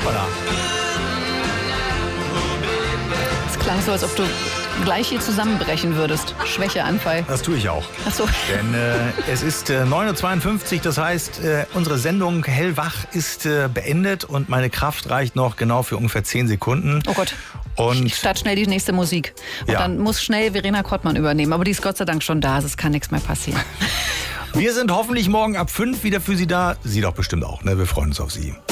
Hoppala. Es klang so, als ob du gleich hier zusammenbrechen würdest. Schwächeanfall. Das tue ich auch. Ach so. Denn es ist 9:52 Uhr, das heißt, unsere Sendung Hellwach ist beendet und meine Kraft reicht noch genau für ungefähr 10 Sekunden. Oh Gott. Und Ich starte schnell die nächste Musik. Und dann muss schnell Verena Kottmann übernehmen. Aber die ist Gott sei Dank schon da, also es kann nichts mehr passieren. wir sind hoffentlich morgen ab 5 wieder für Sie da. Sie doch bestimmt auch, ne? Wir freuen uns auf Sie.